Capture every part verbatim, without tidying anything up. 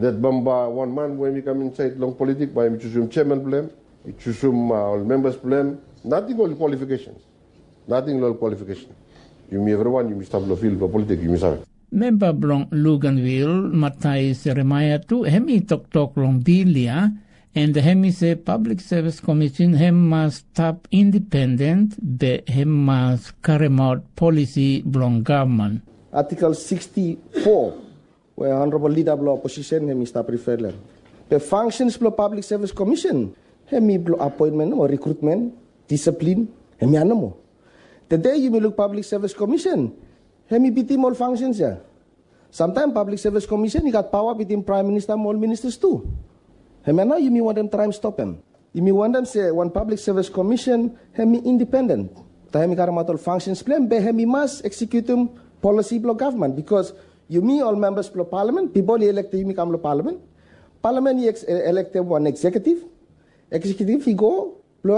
That bamba one man when we come inside long politics, by choosing chairman blame, choosing all members blame, nothing all qualifications. Nothing all qualification. You may everyone, you must have no feel for politics, you must have it. Member Blong Luganville, Matthias Remaya tu, hemi tok tok long bilia, and hemi se Public Service Commission hem must tap independent, be hem must carry out policy blong government. Article sixty-four, where Honorable Leader Blow Opposition hemi stop referral. The functions of Public Service Commission, hemi blow appointment or recruitment, discipline, hemi anamo. The day you may look Public Service Commission, hemi bitim all functions ya. Sometimes Public Service Commission, you got power between Prime Minister and all ministers too. Hemi now you may want them try and stop him. You may want them say one Public Service Commission, hemi independent. Ta hemi karamat all functions plan, be hemi must execute them policy block government because you me all members of Parliament, people elect you become Parliament. Parliament you ex- elect one executive. Executive you go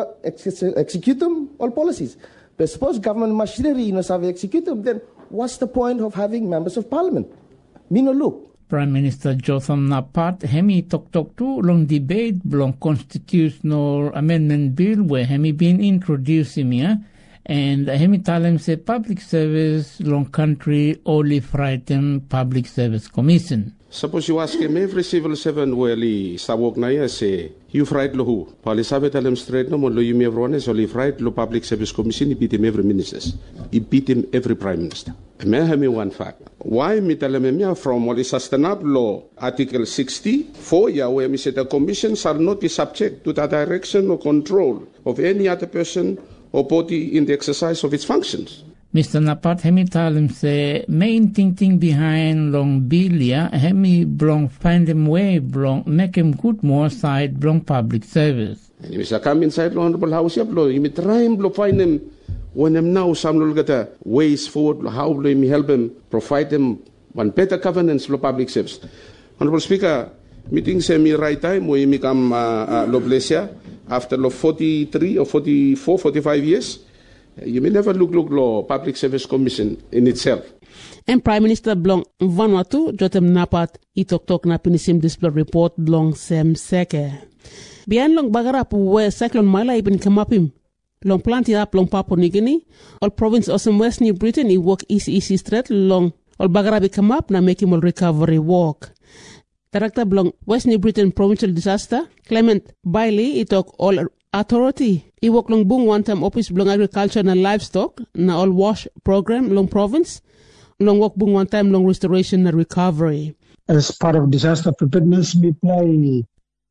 ex- execute them all policies. But suppose government machinery you know have execute them, then what's the point of having members of Parliament? Me no look. Prime Minister Jotham Napat hemi tok tok tu long debate long constitutional amendment bill where hemi been introduced him here and hemi talem se public service long country only frighten Public Service Commission. Suppose you ask him every civil servant where he sawok na ya say you fright lo who pali sabe talem straight no mo lo you everyone is only fright lo Public Service Commission he beat him every ministers he beat him every prime minister. Me have me one fact. Why me talem me from what is sustainable law Article sixty-four ya where me say the commission shall not be subject to the direction or control of any other person or body in the exercise of its functions. Mister Napat hemi talem se main thing thing behind long bilia hemi blong find them way blong make him good more side blong public service. And if you come inside the Honorable House ya blow, you may try and blow find them when them now some little get ways forward how blow me help them provide them one better governance for public service. Honorable Speaker, meeting say me right time when me come uh, uh, lo Blesia after lo forty-three or forty-four, forty-five years. You may never look look law Public Service Commission in itself. And Prime Minister Blong Vanuatu Jotham Napat itok tok na pinisim display report long sem seke. Bian long bagarap where cyclone Mila ibn kamapim. Long planted up long Papua New Guinea. All province of West New Britain i walk east east straight long all bagarap come up na make him all recovery walk. Director Blong West New Britain Provincial Disaster Clement Bailey itok all authority I work long bung one time office belong agriculture and livestock na all wash program long province long work bung one time long restoration and recovery. As part of disaster preparedness, we play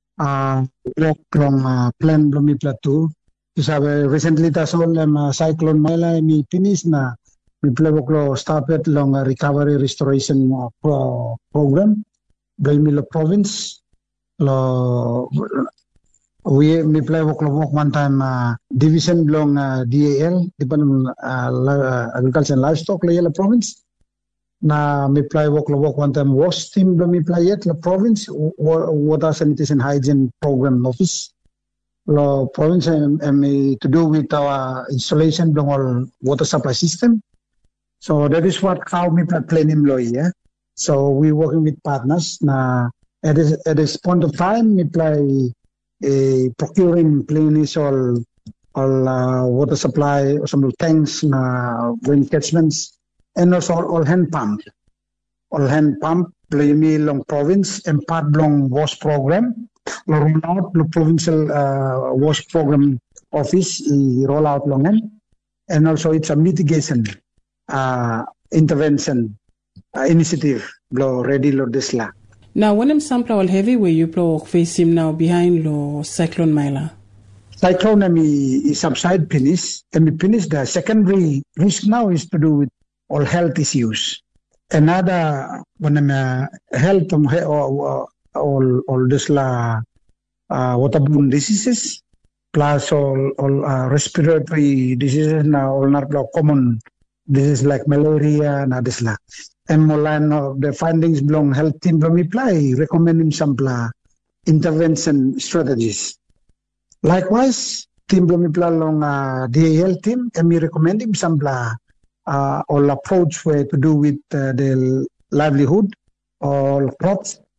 uh work long uh, plan belum mi plateau. Isabe recently tasol um, uh, cyclone Mila mi finish na mi play work lo started long uh, recovery restoration uh, pro- program. Belum mi lo province lo. We me play work work one time uh, division belong uh, D A L Department uh, Agriculture and Livestock la province na me play work work one time wash team belong me play yet la province water sanitation hygiene program office la province and, and me to do with our installation belong all water supply system. So that is what how me play plan him lo yeah. So we working with partners na at this at this point of time me play Uh, procuring planes all all uh, water supply or some tanks na wind catchments and also all, all hand pump all hand pump play me long province and part long wash program lo roll out lo provincial uh, wash program office i roll out long end and also it's a mitigation uh, intervention uh, initiative lo ready lo desla. Now, when I'm sample all heavy, where you blow face him now behind lo cyclone Mila. Cyclone is subside finish, and we finish the secondary risk now is to do with all health issues. Another when I'm uh, health um, all all all this la uh, waterborne diseases plus all all uh, respiratory diseases now all not common diseases like malaria and this la. And Molan of the findings belong health team belong apply recommending some blah intervention strategies. Likewise, team belong apply along uh, D A L team and me recommending some blah uh, all approach way to do with uh, the livelihood or crops